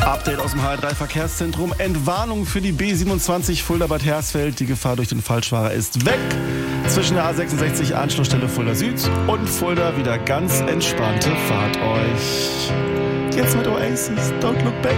Update aus dem HR3 Verkehrszentrum. Entwarnung für die B27 Fulda-Bad Hersfeld. Die Gefahr durch den Falschfahrer ist weg. Zwischen der A66 Anschlussstelle Fulda Süd und Fulda wieder ganz entspannte Fahrt euch. Jetzt mit Oasis, Don't Look Back.